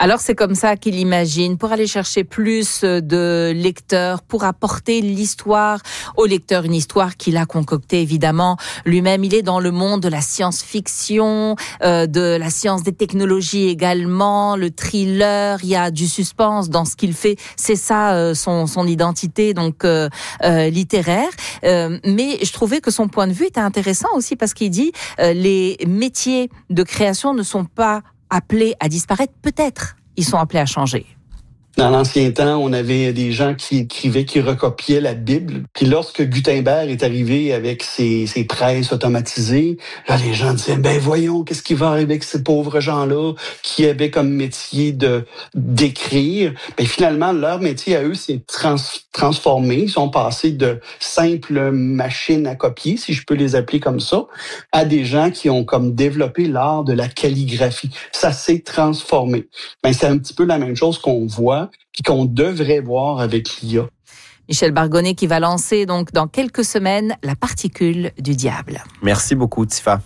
Alors c'est comme ça qu'il imagine, pour aller chercher plus de lecteurs, pour apporter l'histoire aux lecteurs, une histoire qu'il a concoctée évidemment lui-même. Il est dans le monde de la science-fiction, de la science des technologies également, le thriller, il y a du suspense dans ce qu'il fait. C'est ça son identité donc littéraire. Mais je trouvais que son point de vue était intéressant aussi parce qu'il dit les métiers de création ne sont pas appelés à disparaître, peut-être ils sont appelés à changer. Dans l'ancien temps, on avait des gens qui écrivaient, qui recopiaient la Bible. Puis lorsque Gutenberg est arrivé avec ses presses automatisées, là, les gens disaient, ben voyons, qu'est-ce qui va arriver avec ces pauvres gens-là qui avaient comme métier d'écrire? Ben finalement, leur métier à eux s'est transformé. Ils sont passés de simples machines à copier, si je peux les appeler comme ça, à des gens qui ont comme développé l'art de la calligraphie. Ça s'est transformé. Ben c'est un petit peu la même chose qu'on voit puis qu'on devrait voir avec l'IA. Michel Bargonnet qui va lancer donc dans quelques semaines la particule du diable. Merci beaucoup, Tifa.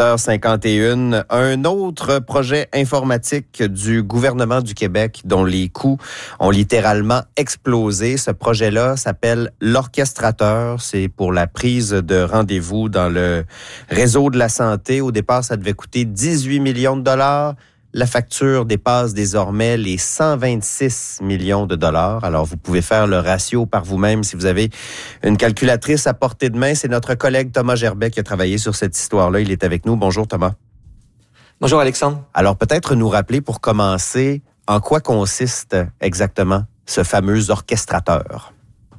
7h51. Un autre projet informatique du gouvernement du Québec dont les coûts ont littéralement explosé. Ce projet-là s'appelle l'Orchestrateur. C'est pour la prise de rendez-vous dans le réseau de la santé. Au départ, ça devait coûter 18 millions de dollars. La facture dépasse désormais les 126 millions de dollars. Alors, vous pouvez faire le ratio par vous-même si vous avez une calculatrice à portée de main. C'est notre collègue Thomas Gerbet qui a travaillé sur cette histoire-là. Il est avec nous. Bonjour, Thomas. Bonjour, Alexandre. Alors, peut-être nous rappeler pour commencer en quoi consiste exactement ce fameux orchestrateur.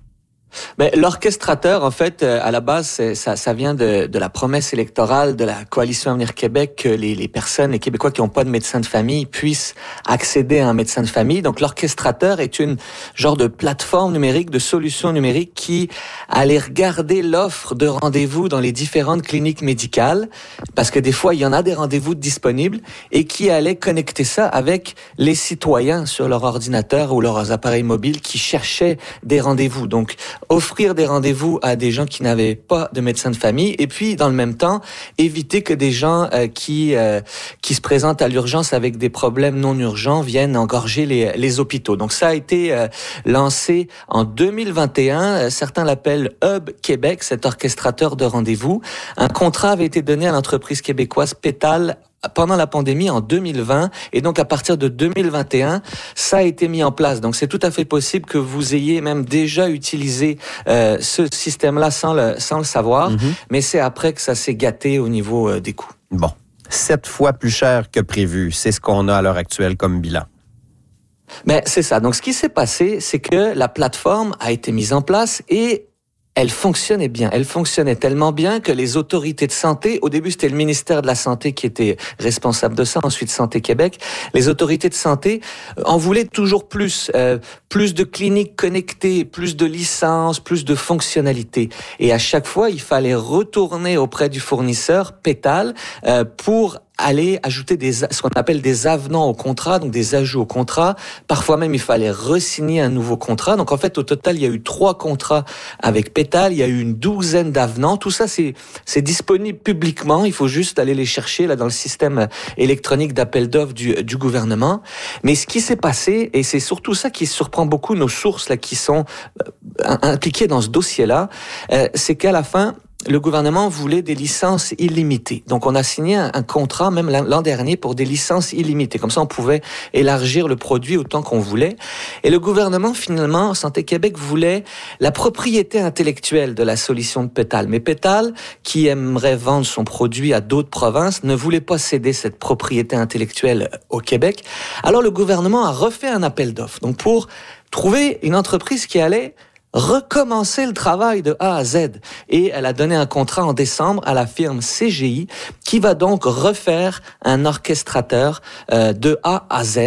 Mais l'orchestrateur, en fait, à la base, ça vient de la promesse électorale de la Coalition Avenir Québec que les personnes, les Québécois qui n'ont pas de médecin de famille puissent accéder à un médecin de famille. Donc, l'orchestrateur est une genre de plateforme numérique, de solution numérique qui allait regarder l'offre de rendez-vous dans les différentes cliniques médicales, parce que des fois, il y en a des rendez-vous disponibles, et qui allait connecter ça avec les citoyens sur leur ordinateur ou leurs appareils mobiles qui cherchaient des rendez-vous. Donc, offrir des rendez-vous à des gens qui n'avaient pas de médecin de famille et puis, dans le même temps, éviter que des gens qui se présentent à l'urgence avec des problèmes non urgents viennent engorger les hôpitaux. Donc, ça a été lancé en 2021. Certains l'appellent Hub Québec, cet orchestrateur de rendez-vous. Un contrat avait été donné à l'entreprise québécoise Pétale pendant la pandémie en 2020 et donc à partir de 2021, ça a été mis en place. Donc c'est tout à fait possible que vous ayez même déjà utilisé ce système-là sans le savoir, mais c'est après que ça s'est gâté au niveau des coûts. Bon, 7 fois plus cher que prévu, c'est ce qu'on a à l'heure actuelle comme bilan. Mais c'est ça. Donc ce qui s'est passé, c'est que la plateforme a été mise en place et elle fonctionnait bien. Elle fonctionnait tellement bien que les autorités de santé, au début c'était le ministère de la Santé qui était responsable de ça, ensuite Santé Québec, les autorités de santé en voulaient toujours plus de cliniques connectées, plus de licences, plus de fonctionnalités. Et à chaque fois, il fallait retourner auprès du fournisseur Pétale pour aller ajouter ce qu'on appelle des avenants au contrat, donc des ajouts au contrat. Parfois même, il fallait re-signer un nouveau contrat. Donc en fait, au total, il y a eu 3 contrats avec Pétale. Il y a eu une 12aine d'avenants. Tout ça, c'est disponible publiquement. Il faut juste aller les chercher là dans le système électronique d'appel d'offres du gouvernement. Mais ce qui s'est passé, et c'est surtout ça qui surprend beaucoup nos sources là qui sont impliquées dans ce dossier-là, c'est qu'à la fin, le gouvernement voulait des licences illimitées. Donc, on a signé un contrat, même l'an dernier, pour des licences illimitées. Comme ça, on pouvait élargir le produit autant qu'on voulait. Et le gouvernement, finalement, Santé Québec voulait la propriété intellectuelle de la solution de Pétale. Mais Pétale, qui aimerait vendre son produit à d'autres provinces, ne voulait pas céder cette propriété intellectuelle au Québec. Alors, le gouvernement a refait un appel d'offres. Donc, pour trouver une entreprise qui allait recommencer le travail de A à Z. Et elle a donné un contrat en décembre à la firme CGI qui va donc refaire un orchestrateur de A à Z.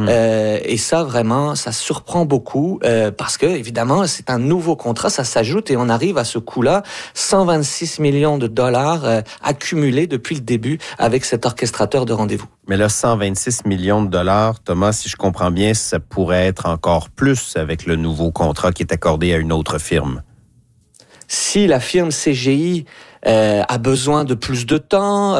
Et ça, vraiment, ça surprend beaucoup parce que, évidemment, c'est un nouveau contrat, ça s'ajoute et on arrive à ce coût-là, 126 millions de dollars accumulés depuis le début avec cet orchestrateur de rendez-vous. Mais là, 126 millions de dollars, Thomas, si je comprends bien, ça pourrait être encore plus avec le nouveau contrat qui est accordé à une autre firme. Si la firme CGI a besoin de plus de temps?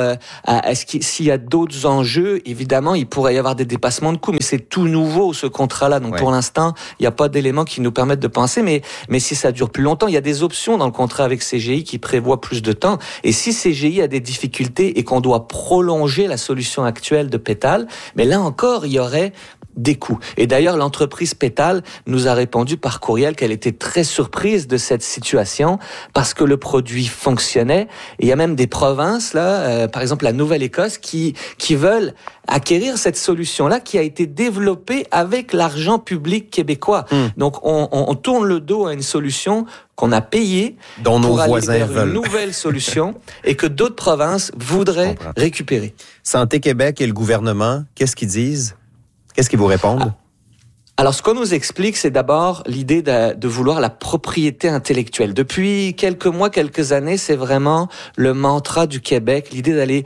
S'il y a d'autres enjeux, évidemment, il pourrait y avoir des dépassements de coûts, mais c'est tout nouveau ce contrat-là. Donc pour l'instant, il n'y a pas d'éléments qui nous permettent de penser. Mais si ça dure plus longtemps, il y a des options dans le contrat avec CGI qui prévoient plus de temps. Et si CGI a des difficultés et qu'on doit prolonger la solution actuelle de Pétale, mais là encore, il y aurait des coûts. Et d'ailleurs, l'entreprise Pétale nous a répondu par courriel qu'elle était très surprise de cette situation parce que le produit fonctionnait. Et il y a même des provinces, là, par exemple la Nouvelle-Écosse, qui veulent acquérir cette solution-là qui a été développée avec l'argent public québécois. Donc, on tourne le dos à une solution qu'on a payée dont nos pour voisins aller vers veulent. une nouvelle solution et que d'autres provinces voudraient récupérer. Santé Québec et le gouvernement, qu'est-ce qu'ils disent? Qu'est-ce qu'ils vous répondent? Alors, ce qu'on nous explique, c'est d'abord l'idée de vouloir la propriété intellectuelle. Depuis quelques mois, quelques années, c'est vraiment le mantra du Québec, l'idée d'aller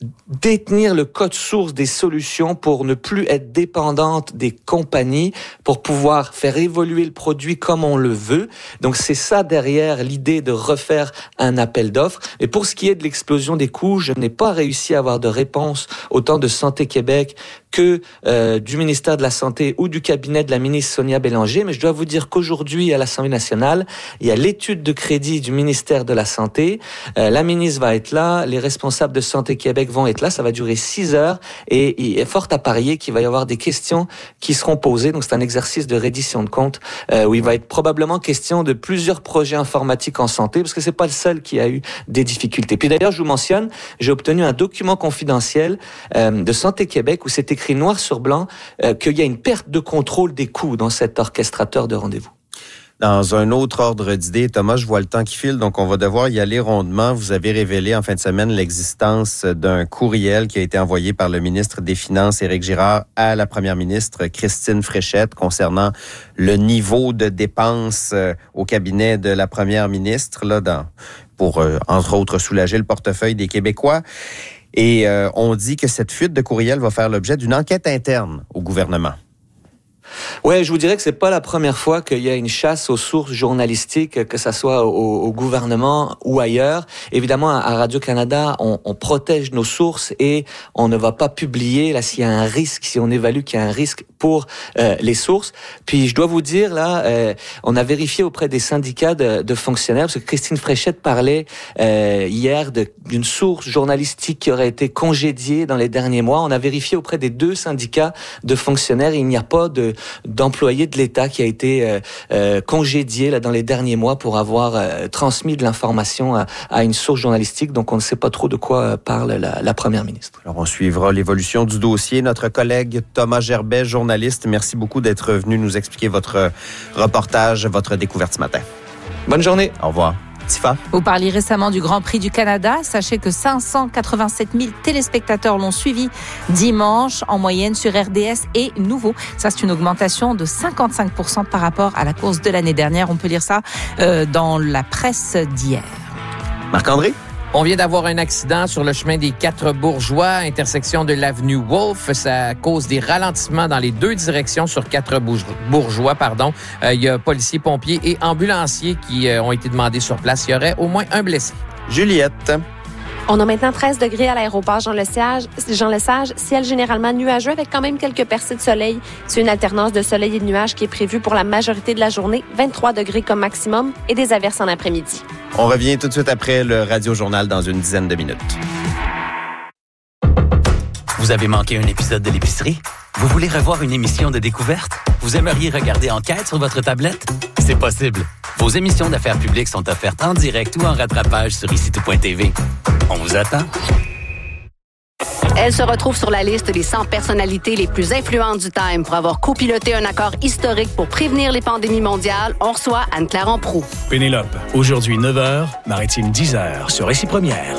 détenir le code source des solutions pour ne plus être dépendante des compagnies, pour pouvoir faire évoluer le produit comme on le veut. Donc c'est ça derrière l'idée de refaire un appel d'offres. Et pour ce qui est de l'explosion des coûts, je n'ai pas réussi à avoir de réponse autant de Santé Québec que du ministère de la Santé ou du cabinet de la ministre Sonia Bélanger. Mais je dois vous dire qu'aujourd'hui, à l'Assemblée nationale, il y a l'étude de crédit du ministère de la Santé. La ministre va être là, les responsables de Santé Québec vont être là. Ça va durer 6 heures et il est fort à parier qu'il va y avoir des questions qui seront posées. Donc, c'est un exercice de reddition de comptes où il va être probablement question de plusieurs projets informatiques en santé parce que c'est pas le seul qui a eu des difficultés. Puis d'ailleurs, je vous mentionne, j'ai obtenu un document confidentiel de Santé Québec où c'est écrit noir sur blanc qu'il y a une perte de contrôle des coûts dans cet orchestrateur de rendez-vous. Dans un autre ordre d'idée, Thomas, je vois le temps qui file, donc on va devoir y aller rondement. Vous avez révélé en fin de semaine l'existence d'un courriel qui a été envoyé par le ministre des Finances, Éric Girard, à la première ministre Christine Fréchette concernant le niveau de dépenses au cabinet de la première ministre, là, pour, entre autres, soulager le portefeuille des Québécois. Et on dit que cette fuite de courriel va faire l'objet d'une enquête interne au gouvernement. Ouais, je vous dirais que c'est pas la première fois qu'il y a une chasse aux sources journalistiques, que ça soit au gouvernement ou ailleurs. Évidemment, à Radio-Canada, on protège nos sources et on ne va pas publier là s'il y a un risque, si on évalue qu'il y a un risque pour les sources. Puis je dois vous dire là, on a vérifié auprès des syndicats de fonctionnaires parce que Christine Fréchette parlait hier d'une source journalistique qui aurait été congédiée dans les derniers mois. On a vérifié auprès des 2 syndicats de fonctionnaires, il n'y a pas d'employé de l'État qui a été congédié là dans les derniers mois pour avoir transmis de l'information à une source journalistique. Donc, on ne sait pas trop de quoi parle la première ministre. Alors, on suivra l'évolution du dossier. Notre collègue Thomas Gerbet, journaliste, merci beaucoup d'être venu nous expliquer votre reportage, votre découverte ce matin. Bonne journée. Au revoir. Tifa. Vous parliez récemment du Grand Prix du Canada. Sachez que 587 000 téléspectateurs l'ont suivi dimanche en moyenne sur RDS et Nouveau. Ça, c'est une augmentation de 55% par rapport à la course de l'année dernière. On peut lire ça dans la presse d'hier. Marc-André? On vient d'avoir un accident sur le chemin des 4 Bourgeois, intersection de l'avenue Wolfe. Ça cause des ralentissements dans les 2 directions sur 4 Bourgeois. Il y a policiers, pompiers et ambulanciers qui ont été demandés sur place. Il y aurait au moins un blessé. Juliette. On a maintenant 13 degrés à l'aéroport Jean-Lesage. Ciel généralement nuageux avec quand même quelques percées de soleil. C'est une alternance de soleil et de nuages qui est prévue pour la majorité de la journée. 23 degrés comme maximum et des averses en après-midi. On revient tout de suite après le Radio-Journal dans une dizaine de minutes. Vous avez manqué un épisode de l'Épicerie? Vous voulez revoir une émission de découverte? Vous aimeriez regarder Enquête sur votre tablette? C'est possible. Vos émissions d'affaires publiques sont offertes en direct ou en rattrapage sur icitout.tv. On vous attend. Elle se retrouve sur la liste des 100 personnalités les plus influentes du Time pour avoir copiloté un accord historique pour prévenir les pandémies mondiales. On reçoit Anne-Claire Amproux. Pénélope, aujourd'hui 9h, Maritime 10h sur Ici Première.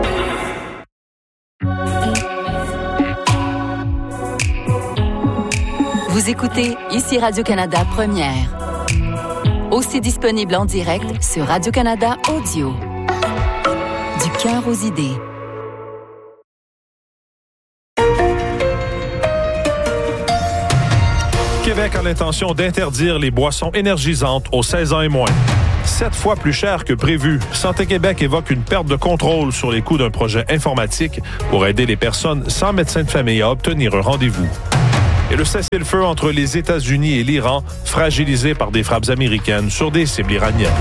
Vous écoutez Ici Radio-Canada Première. Aussi disponible en direct sur Radio-Canada Audio. Du cœur aux idées. Québec a l'intention d'interdire les boissons énergisantes aux 16 ans et moins. 7 fois plus cher que prévu. Santé Québec évoque une perte de contrôle sur les coûts d'un projet informatique pour aider les personnes sans médecin de famille à obtenir un rendez-vous. Et le cessez-le-feu entre les États-Unis et l'Iran, fragilisé par des frappes américaines sur des cibles iraniennes.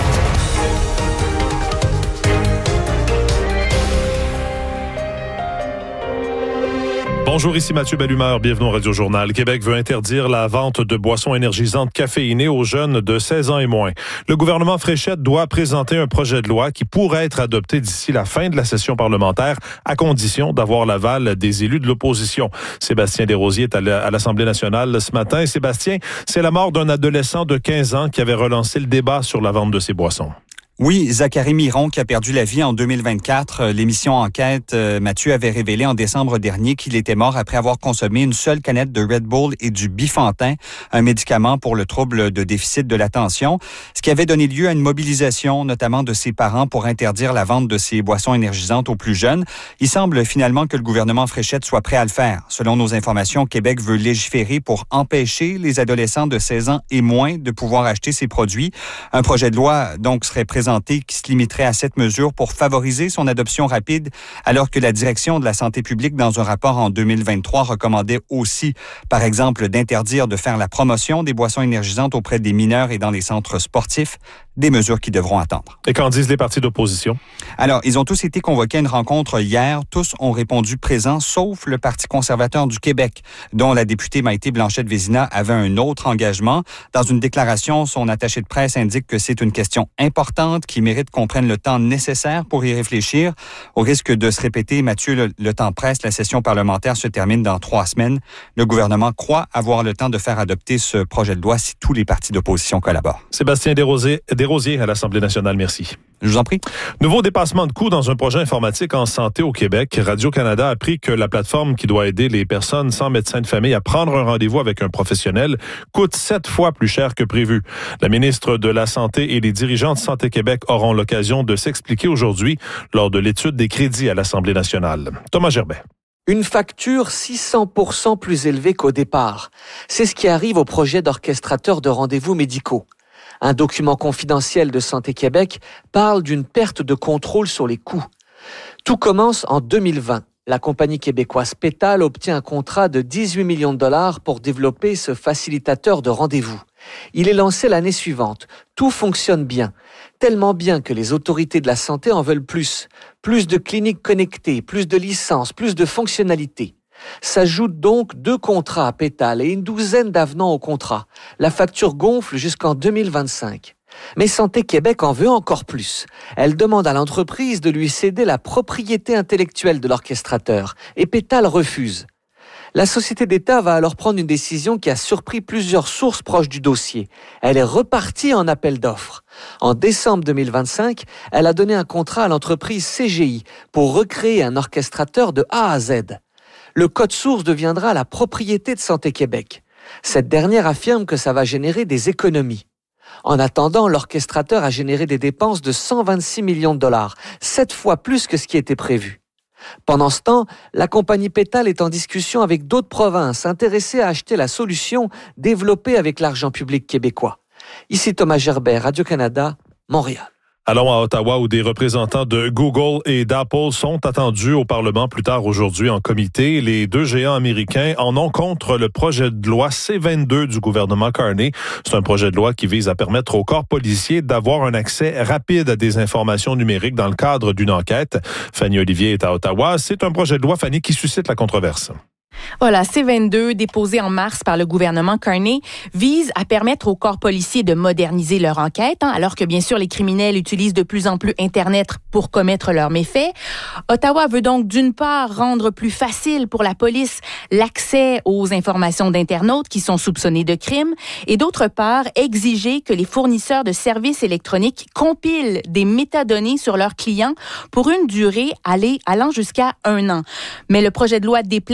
Bonjour, ici Mathieu Bellumeur, bienvenue au Radio-Journal. Québec veut interdire la vente de boissons énergisantes caféinées aux jeunes de 16 ans et moins. Le gouvernement Fréchette doit présenter un projet de loi qui pourrait être adopté d'ici la fin de la session parlementaire, à condition d'avoir l'aval des élus de l'opposition. Sébastien Desrosiers est à l'Assemblée nationale ce matin. Et Sébastien, c'est la mort d'un adolescent de 15 ans qui avait relancé le débat sur la vente de ces boissons. Oui, Zachary Miron qui a perdu la vie en 2024. L'émission Enquête, Mathieu, avait révélé en décembre dernier qu'il était mort après avoir consommé une seule canette de Red Bull et du Bifantin, un médicament pour le trouble de déficit de l'attention, ce qui avait donné lieu à une mobilisation, notamment de ses parents, pour interdire la vente de ces boissons énergisantes aux plus jeunes. Il semble finalement que le gouvernement Fréchette soit prêt à le faire. Selon nos informations, Québec veut légiférer pour empêcher les adolescents de 16 ans et moins de pouvoir acheter ces produits. Un projet de loi, donc, serait présenté qui se limiterait à cette mesure pour favoriser son adoption rapide, alors que la direction de la santé publique, dans un rapport en 2023, recommandait aussi, par exemple, d'interdire de faire la promotion des boissons énergisantes auprès des mineurs et dans les centres sportifs, des mesures qui devront attendre. Et qu'en disent les partis d'opposition? Alors, ils ont tous été convoqués à une rencontre hier. Tous ont répondu présents, sauf le Parti conservateur du Québec, dont la députée Maïté Blanchette-Vézina avait un autre engagement. Dans une déclaration, son attaché de presse indique que c'est une question importante qui mérite qu'on prenne le temps nécessaire pour y réfléchir. Au risque de se répéter, Mathieu, le temps presse. La session parlementaire se termine dans 3 semaines. Le gouvernement croit avoir le temps de faire adopter ce projet de loi si tous les partis d'opposition collaborent. Sébastien Desrosiers à l'Assemblée nationale, merci. Je vous en prie. Nouveau dépassement de coûts dans un projet informatique en santé au Québec. Radio-Canada a appris que la plateforme qui doit aider les personnes sans médecin de famille à prendre un rendez-vous avec un professionnel coûte 7 fois plus cher que prévu. La ministre de la Santé et les dirigeants de Santé Québec auront l'occasion de s'expliquer aujourd'hui lors de l'étude des crédits à l'Assemblée nationale. Thomas Gerbet. Une facture 600% plus élevée qu'au départ. C'est ce qui arrive au projet d'orchestrateur de rendez-vous médicaux. Un document confidentiel de Santé Québec parle d'une perte de contrôle sur les coûts. Tout commence en 2020. La compagnie québécoise Pétal obtient un contrat de 18 millions de dollars pour développer ce facilitateur de rendez-vous. Il est lancé l'année suivante. Tout fonctionne bien. Tellement bien que les autorités de la santé en veulent plus. Plus de cliniques connectées, plus de licences, plus de fonctionnalités. S'ajoutent donc 2 contrats à Pétal et une douzaine d'avenants au contrat. La facture gonfle jusqu'en 2025. Mais Santé Québec en veut encore plus. Elle demande à l'entreprise de lui céder la propriété intellectuelle de l'orchestrateur et Pétal refuse. La société d'État va alors prendre une décision qui a surpris plusieurs sources proches du dossier. Elle est repartie en appel d'offres. En décembre 2025, elle a donné un contrat à l'entreprise CGI pour recréer un orchestrateur de A à Z. Le code source deviendra la propriété de Santé Québec. Cette dernière affirme que ça va générer des économies. En attendant, l'orchestrateur a généré des dépenses de 126 millions de dollars, 7 fois plus que ce qui était prévu. Pendant ce temps, la compagnie Pétal est en discussion avec d'autres provinces intéressées à acheter la solution développée avec l'argent public québécois. Ici Thomas Gerbet, Radio-Canada, Montréal. Allons à Ottawa où des représentants de Google et d'Apple sont attendus au Parlement plus tard aujourd'hui en comité. Les 2 géants américains en ont contre le projet de loi C-22 du gouvernement Carney. C'est un projet de loi qui vise à permettre aux corps policiers d'avoir un accès rapide à des informations numériques dans le cadre d'une enquête. Fanny Olivier est à Ottawa. C'est un projet de loi, Fanny, qui suscite la controverse. Voilà, C-22, déposé en mars par le gouvernement Carney, vise à permettre aux corps policiers de moderniser leur enquête, alors que bien sûr les criminels utilisent de plus en plus Internet pour commettre leurs méfaits. Ottawa veut donc d'une part rendre plus facile pour la police l'accès aux informations d'internautes qui sont soupçonnés de crimes et d'autre part exiger que les fournisseurs de services électroniques compilent des métadonnées sur leurs clients pour une durée allant jusqu'à 1 an. Mais le projet de loi déplaît à des compagnies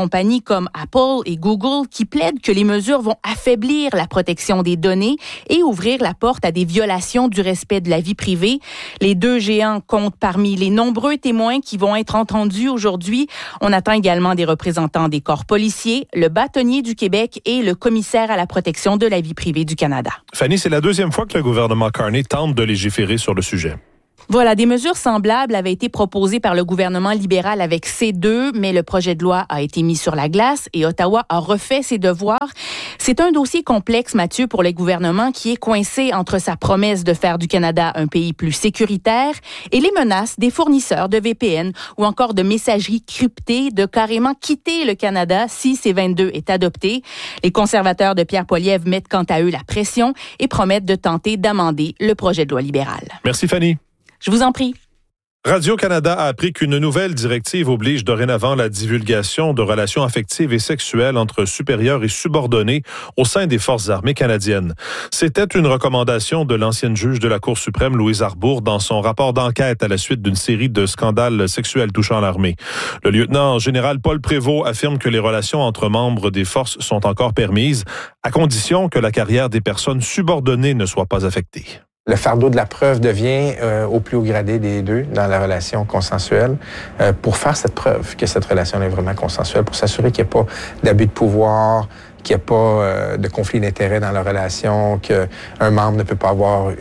compagnies comme Apple et Google qui plaident que les mesures vont affaiblir la protection des données et ouvrir la porte à des violations du respect de la vie privée. Les deux géants comptent parmi les nombreux témoins qui vont être entendus aujourd'hui. On attend également des représentants des corps policiers, le bâtonnier du Québec et le commissaire à la protection de la vie privée du Canada. Fanny, c'est la deuxième fois que le gouvernement Carney tente de légiférer sur le sujet. Voilà, des mesures semblables avaient été proposées par le gouvernement libéral avec C2, mais le projet de loi a été mis sur la glace et Ottawa a refait ses devoirs. C'est un dossier complexe, Mathieu, pour le gouvernement qui est coincé entre sa promesse de faire du Canada un pays plus sécuritaire et les menaces des fournisseurs de VPN ou encore de messagerie cryptée de carrément quitter le Canada si C22 est adopté. Les conservateurs de Pierre Poilievre mettent quant à eux la pression et promettent de tenter d'amender le projet de loi libéral. Merci, Fanny. Je vous en prie. Radio-Canada a appris qu'une nouvelle directive oblige dorénavant la divulgation de relations affectives et sexuelles entre supérieurs et subordonnés au sein des Forces armées canadiennes. C'était une recommandation de l'ancienne juge de la Cour suprême, Louise Arbour, dans son rapport d'enquête à la suite d'une série de scandales sexuels touchant l'armée. Le lieutenant-général Paul Prévost affirme que les relations entre membres des forces sont encore permises, à condition que la carrière des personnes subordonnées ne soit pas affectée. Le fardeau de la preuve devient au plus haut gradé des deux dans la relation consensuelle pour faire cette preuve que cette relation est vraiment consensuelle, pour s'assurer qu'il n'y ait pas d'abus de pouvoir, qu'il n'y ait pas de conflit d'intérêts dans la relation, qu'un membre ne peut pas avoir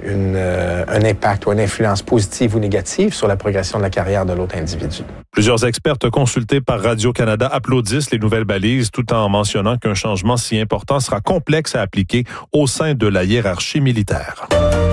un impact ou une influence positive ou négative sur la progression de la carrière de l'autre individu. Plusieurs expertes consultés par Radio-Canada applaudissent les nouvelles balises tout en mentionnant qu'un changement si important sera complexe à appliquer au sein de la hiérarchie militaire.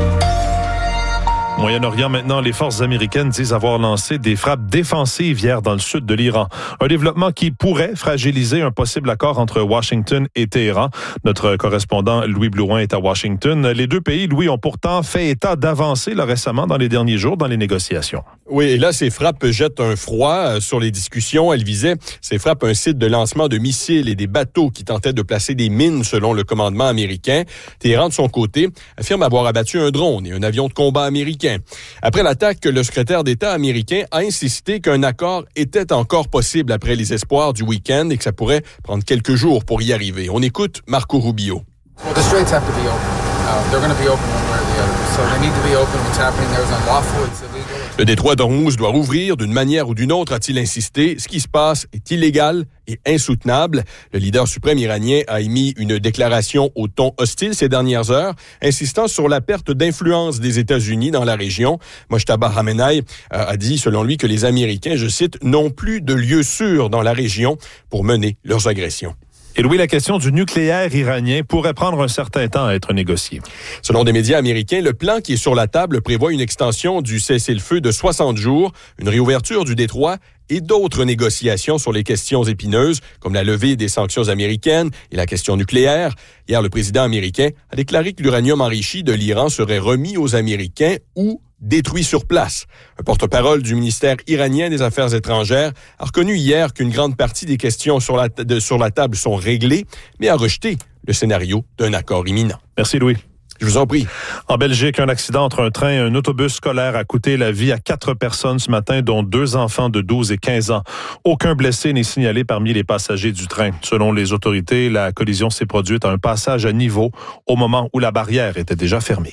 Moyen-Orient, maintenant, les forces américaines disent avoir lancé des frappes défensives hier dans le sud de l'Iran. Un développement qui pourrait fragiliser un possible accord entre Washington et Téhéran. Notre correspondant Louis Blouin est à Washington. Les deux pays, Louis, ont pourtant fait état d'avancées récemment dans les derniers jours dans les négociations. Oui, et là, ces frappes jettent un froid sur les discussions. Elles visaient, ces frappes, un site de lancement de missiles et des bateaux qui tentaient de placer des mines selon le commandement américain. Téhéran, de son côté, affirme avoir abattu un drone et un avion de combat américain. Après l'attaque, le secrétaire d'État américain a insisté qu'un accord était encore possible après les espoirs du week-end et que ça pourrait prendre quelques jours pour y arriver. On écoute Marco Rubio. Well, the straits have to be open. They're going to be open one way or the other. So they need to be open. What's happening there is unlawful. It's illegal. Le détroit d'Ormuz doit rouvrir d'une manière ou d'une autre, a-t-il insisté. Ce qui se passe est illégal et insoutenable. Le leader suprême iranien a émis une déclaration au ton hostile ces dernières heures, insistant sur la perte d'influence des États-Unis dans la région. Mojtaba Khamenei a dit, selon lui, que les Américains, je cite, n'ont plus de lieu sûr dans la région pour mener leurs agressions. Et Louis, la question du nucléaire iranien pourrait prendre un certain temps à être négociée. Selon des médias américains, le plan qui est sur la table prévoit une extension du cessez-le-feu de 60 jours, une réouverture du détroit et d'autres négociations sur les questions épineuses, comme la levée des sanctions américaines et la question nucléaire. Hier, le président américain a déclaré que l'uranium enrichi de l'Iran serait remis aux Américains ou détruit sur place. Un porte-parole du ministère iranien des Affaires étrangères a reconnu hier qu'une grande partie des questions sur la table sont réglées, mais a rejeté le scénario d'un accord imminent. Merci Louis. Je vous en prie. En Belgique, un accident entre un train et un autobus scolaire a coûté la vie à 4 personnes ce matin, dont 2 enfants de 12 et 15 ans. Aucun blessé n'est signalé parmi les passagers du train. Selon les autorités, la collision s'est produite à un passage à niveau au moment où la barrière était déjà fermée.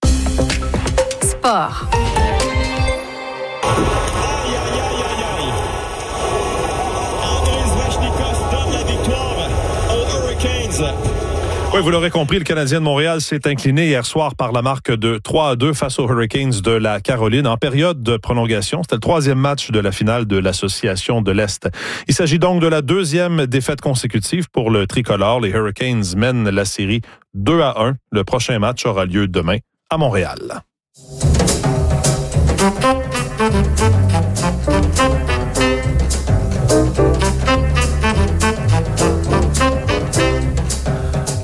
Sport. Oui, vous l'aurez compris, le Canadien de Montréal s'est incliné hier soir par la marque de 3-2 face aux Hurricanes de la Caroline en période de prolongation. C'était le 3e match de la finale de l'Association de l'Est. Il s'agit donc de la 2e défaite consécutive pour le tricolore. Les Hurricanes mènent la série 2-1. Le prochain match aura lieu demain à Montréal.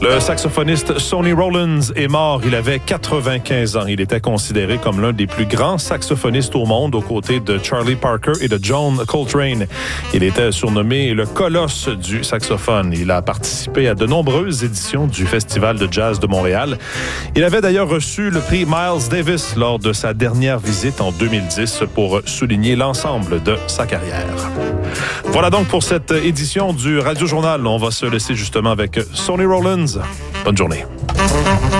Le saxophoniste Sonny Rollins est mort. Il avait 95 ans. Il était considéré comme l'un des plus grands saxophonistes au monde aux côtés de Charlie Parker et de John Coltrane. Il était surnommé le colosse du saxophone. Il a participé à de nombreuses éditions du Festival de jazz de Montréal. Il avait d'ailleurs reçu le prix Miles Davis lors de sa dernière visite en 2010 pour souligner l'ensemble de sa carrière. Voilà donc pour cette édition du Radio Journal. On va se laisser justement avec Sonny Rollins. Bonne journée.